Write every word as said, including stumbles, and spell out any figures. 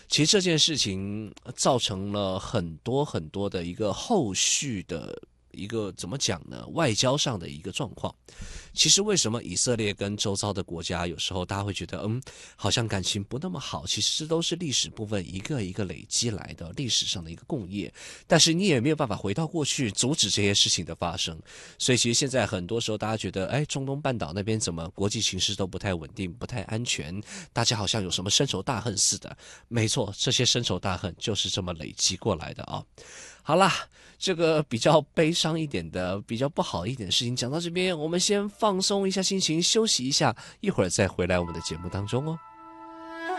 其实这件事情造成了很多很多的一个后续的一个怎么讲呢？外交上的一个状况。其实为什么以色列跟周遭的国家有时候大家会觉得嗯，好像感情不那么好，其实这都是历史部分一个一个累积来的历史上的一个共业，但是你也没有办法回到过去阻止这些事情的发生。所以其实现在很多时候大家觉得哎，中东半岛那边怎么国际形势都不太稳定，不太安全，大家好像有什么深仇大恨似的。没错，这些深仇大恨就是这么累积过来的啊。好啦，这个比较悲伤一点的比较不好一点的事情讲到这边，我们先放松一下心情，休息一下，一会儿再回来我们的节目当中哦。